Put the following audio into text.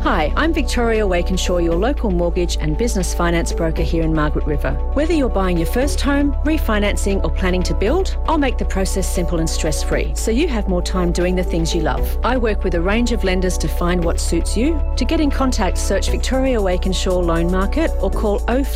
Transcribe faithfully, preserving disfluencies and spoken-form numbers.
Hi, I'm Victoria Wakenshaw, your local mortgage and business finance broker here in Margaret River. Whether you're buying your first home, refinancing or planning to build, I'll make the process simple and stress-free so you have more time doing the things you love. I work with a range of lenders to find what suits you. To get in contact, search Victoria Wakenshaw Loan Market or call oh